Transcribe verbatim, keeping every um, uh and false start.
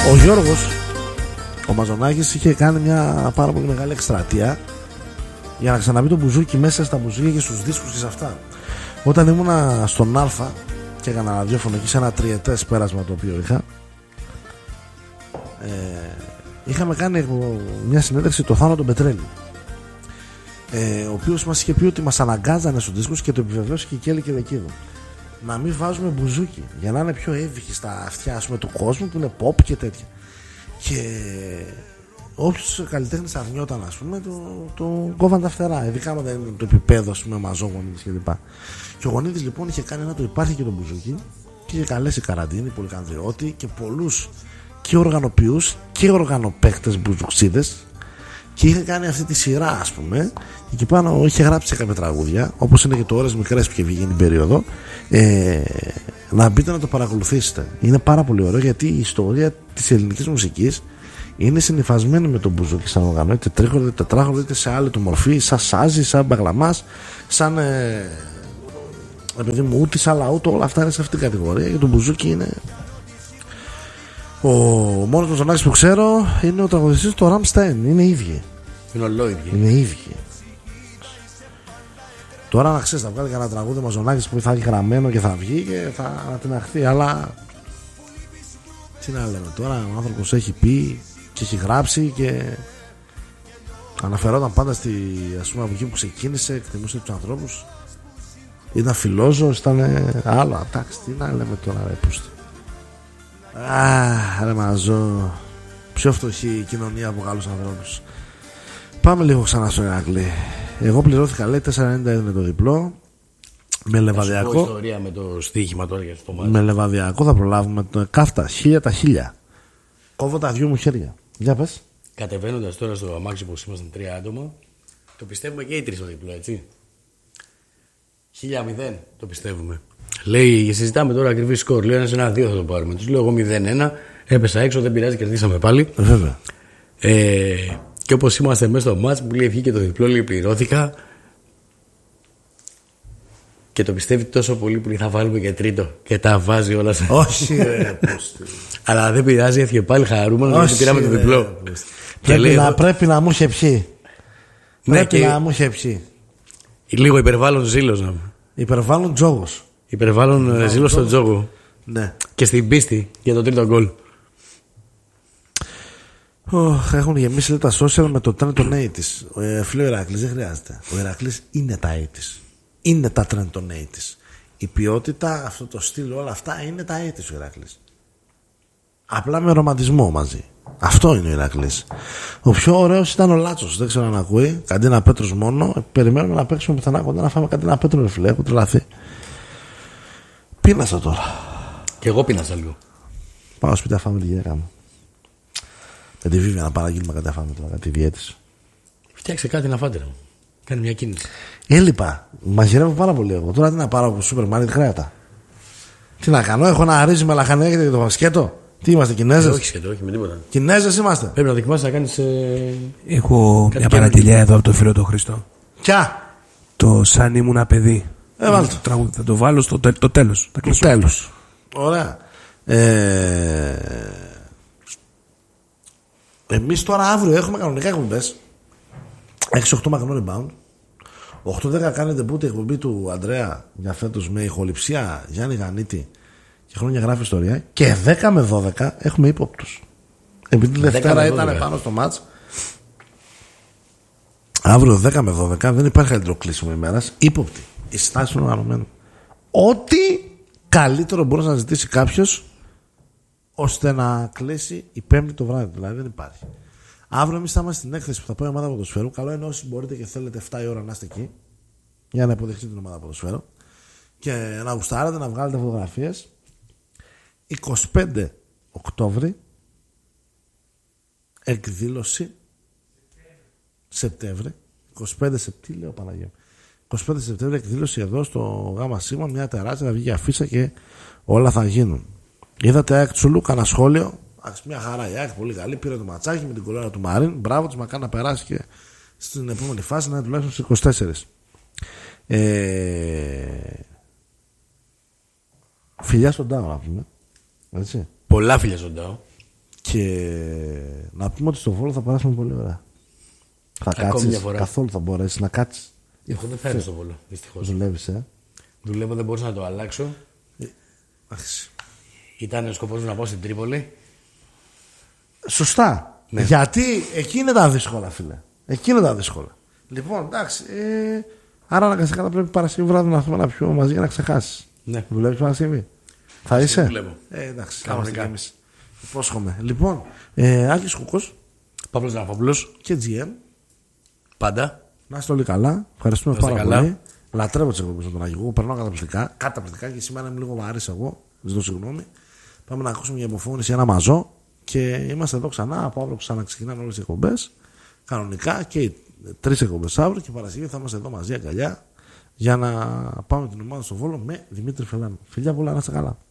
Ο Γιώργος, ο Μαζονάκης, είχε κάνει μια πάρα πολύ μεγάλη εκστρατεία για να ξαναμπεί το μπουζούκι μέσα στα μπουζούκια και στους δίσκους και σε αυτά. Όταν ήμουνα στον Α και έκανα ραδιόφωνο εκεί σε ένα τριετές πέρασμα το οποίο είχα, ε, είχαμε κάνει μια συνέντευξη το Θάνο τον Πετρέλη, ε, ο οποίος μας είχε πει ότι μας αναγκάζανε στους δίσκους και το επιβεβαίωσε και η Κέλλη και Λεκίδου να μην βάζουμε μπουζούκι για να είναι πιο εύβυχοι στα αυτιά, ας πούμε, του κόσμου που είναι pop και τέτοια. Και όποιος καλλιτέχνης αρνιόταν, ας πούμε, το, το κόβαν τα φτερά. Ειδικά άμα δεν είναι το επίπεδο, ας πούμε, Μαζό, Γονίδης κλπ. Και ο Γονίδης λοιπόν είχε κάνει ένα το υπάρχει και το μπουζούκι και είχε καλέσει Καραντίνη, Πολυκανδριώτη και πολλούς και οργανοποιούς και οργανοπαίκτες μπουζουξίδες και είχε κάνει αυτή τη σειρά, ας πούμε. Εκεί πάνω είχε γράψει κάποια τραγούδια, όπως είναι και το Ώρες Μικρές που είχε βγει την περίοδο. Ε, να μπείτε να το παρακολουθήσετε. Είναι πάρα πολύ ωραίο γιατί η ιστορία της ελληνικής μουσικής είναι συνυφασμένη με τον μπουζούκι σαν οργανό, είτε τρίχορδο, είτε τετράχορδο, είτε σε άλλη του μορφή, σαν σάζι, σαν μπαγλαμάς, σαν ε, επειδή μου ούτι, σαν λαούτο, όλα αυτά είναι σε αυτήν την κατηγορία. Και το μπουζούκι είναι. Ο μόνος Μαζονάκης που ξέρω είναι ο τραγουδιστής του Ραμστάιν. Είναι ίδιοι. Είναι ολόιδιοι. Είναι ίδιοι. Τώρα να ξέρεις, θα βγάλει κανένα τραγούδι Μαζονάκης που θα έχει γραμμένο και θα βγει και θα ανατιναχθεί. Αλλά τι να λέμε τώρα, ο άνθρωπος έχει πει και έχει γράψει και αναφερόταν πάντα στη, ας πούμε, από εκεί που ξεκίνησε, εκτιμούσε τους ανθρώπους. Ήταν φιλόζωος, ήταν άλλο. Εντάξει, τι να λέμε τώρα, ρε πούστη. Αχ, ρε Μαζό. Πιο φτωχή κοινωνία από Γάλλους ανθρώπους. Πάμε λίγο ξανά στο Ηράκλειο. Εγώ πληρώθηκα, λέει, τέσσερα ενενήντα είναι το διπλό. Με λεβαδιακό. Θα σου πω ιστορία με το στοίχημα τώρα για αυτό το μάτι. Με λεβαδιακό θα προλάβουμε το καύτα. Χίλια τα χίλια. Κόβω τα δυο μου χέρια. Για πες. Κατεβαίνοντας τώρα στο αμάξι που ήμασταν τρία άτομα, το πιστεύουμε και οι τρεις το διπλό, έτσι. Χίλια μηδέν το πιστεύουμε. Λέει, συζητάμε τώρα ακριβή σκορ. Λέει ένας ένα δύο θα το πάρουμε. Τους λέω εγώ μηδέν ένα. Έπεσα έξω, δεν πειράζει, κερδίσαμε πάλι. Βέβαια. Ε, και όπως είμαστε μέσα στο μάτς που λέει βγήκε το διπλό, λέει πληρώθηκα. Και το πιστεύει τόσο πολύ που θα βάλουμε και τρίτο. Και τα βάζει όλα σε. Όχι, ρε. Αλλά δεν πειράζει, έφυγε πάλι χαρούμενο γιατί πήραμε το διπλό. Πρέπει, λέει, να, πρέπει να μου είχε πιει. Ναι, πρέπει και... να μου είχε πιει. Λίγο υπερβάλλον ζήλος να πούμε. Υπερβάλλον τζόγος. Υπερβάλλον ζήλος στον τζόγο. Ναι. Και στην πίστη για το τρίτο γκολ. Oh, έχουν γεμίσει, λέει, τα social με το trend των ογδόντα. Ε, φίλε, ο Ηρακλής δεν χρειάζεται. Ο Ηρακλής είναι τα ογδόντα. Είναι τα trend των ογδόντα. Η ποιότητα, αυτό το στυλ, όλα αυτά είναι τα ογδόντα ο Ηρακλής. Απλά με ρομαντισμό μαζί. Αυτό είναι ο Ηρακλής. Ο πιο ωραίος ήταν ο Λάτσος. Δεν ξέρω αν ακούει. Καντίνα Πέτρος μόνο. Περιμένουμε να παίξουμε πουθενά κοντά να φάμε Καντίνα Πέτρο, ρε φίλε. Έχω τρελαθεί. Πίνασα τώρα. Και εγώ πίνασα λίγο. Πάω σπίτι να φάμε τη γυναίκα μου. Με τη Βίβια να παραγγείλουμε κάτι να φάμε τώρα. Κάτι διέτηση. Φτιάξε κάτι να φάτε. Κάνει μια κίνηση. Έλειπα. Μαγειρεύω πάρα πολύ εγώ. Τώρα τι να πάρω από το σούπερ μάρκετ χρέατα. Τι να κάνω, έχω ένα ρύζι με λαχανία και το σκέτο. Τι είμαστε, Κινέζες? Όχι σκέτο, όχι με τίποτα. Κινέζες είμαστε. Πρέπει να δοκιμάσεις να κάνεις. Ε... Έχω μια παραγγελιά εδώ από το φίλο του Χριστό. Ποια? Το σαν ήμουνα παιδί. Ε, βάλτε. Το τραγούδι. Θα το βάλω στο τε, το τέλος. Το τέλος. Ωραία. Ε... Εμείς τώρα αύριο έχουμε κανονικά εκπομπές. έξι οκτώ μακρινό rebound. οκτώ δέκα κάνει debut η εκπομπή του Ανδρέα για φέτος με ηχοληψία Γιάννη Γανίτη και χρόνια γράφει ιστορία. Και δέκα με δώδεκα έχουμε ύποπτους. Επειδή Δευτέρα ήταν πάνω στο μάτς. Αύριο δέκα με δώδεκα δεν υπάρχει καλύτερο κλείσιμο ημέρας. Ύποπτη. Η στάση των οργανωμένων. Ό,τι καλύτερο μπορεί να ζητήσει κάποιος ώστε να κλείσει η Πέμπτη το βράδυ. Δηλαδή δεν υπάρχει. Αύριο εμείς θα είμαστε στην έκθεση που θα πάει η ομάδα ποδοσφαίρου. Καλό είναι όσοι μπορείτε και θέλετε επτά η ώρα να είστε εκεί για να υποδεχτείτε την ομάδα ποδοσφαίρου και να γουστάρετε, να βγάλετε φωτογραφίες. εικοστή πέμπτη Οκτώβρη εκδήλωση Σεπτέμβρη. εικοστή πέμπτη Σεπτέμβρη, λέω Παναγία. εικοστή πέμπτη Σεπτέμβρη εκδήλωση εδώ στο Γάμα Σίγμα, μια τεράστια, θα βγει αφίσα και όλα θα γίνουν. Είδατε ΑΕΚ Τσουλού, κάνα σχόλιο. Μια χαρά η ΑΕΚ, πολύ καλή. Πήρε το ματσάκι με την κολόρα του Μαρίν. Μπράβο της, μακάρι να περάσει και στην επόμενη φάση να είναι τουλάχιστον στις είκοσι τέσσερις. Ε... Φιλιά στον Τάο, να πούμε. Έτσι. Πολλά φιλιά στον Τάο. Και να πούμε ότι στο Βόλο θα περάσουμε πολύ ωραία. Θα κάτσεις, καθόλου θα μπορέσεις να κάτσεις. Εγώ δεν θα έρθω στο Βόλο, δυστυχώς. Δουλεύεις, ε. Δουλεύω, δεν μπορούσα να το αλλάξω. Ε, Ήταν ο σκοπός μου να πάω στην Τρίπολη. Σωστά. Ναι. Γιατί εκεί είναι τα δύσκολα, φίλε. Εκεί είναι τα δύσκολα. Λοιπόν, εντάξει. Ε, άρα αναγκαστικά θα πρέπει Παρασκευή βράδυ να έρθουμε να πιούμε μαζί για να ξεχάσεις. Ναι. Δουλεύεις Παρασκευή. Θα είσαι. Δουλεύω. Ε, εντάξει. Κανονικά. Υπόσχομαι. Λοιπόν, ε, Άκης Κούκος. Παύλος Ναφόπουλος. Και τζι εμ. Πάντα. Να είστε όλοι καλά. Ευχαριστούμε Είστε πάρα καλά. πολύ. Λατρεύω τις εκπομπές με τον Αγγίγο. Περνάω καταπληκτικά. Καταπληκτικά και σήμερα είμαι λίγο βαρύς εγώ. Ζητώ συγγνώμη. Πάμε να ακούσουμε μια υποφώνηση, ένα μαζό. Και είμαστε εδώ ξανά. Από αύριο ξαναξεκινάμε όλες τις εκπομπές. Κανονικά και οι τρεις εκπομπές αύριο. Και Παρασκευή θα είμαστε εδώ μαζί αγκαλιά για να πάμε την ομάδα στο Βόλο με Δημήτρη Φελάνο. Φιλιά πολλά, να είστε καλά.